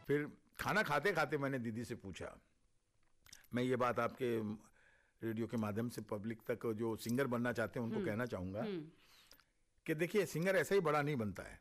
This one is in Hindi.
फिर खाना खाते खाते मैंने दीदी से पूछा, मैं ये बात आपके रेडियो के माध्यम से पब्लिक तक जो सिंगर बनना चाहते हैं उनको कहना चाहूंगा कि देखिए सिंगर ऐसा ही बड़ा नहीं बनता है,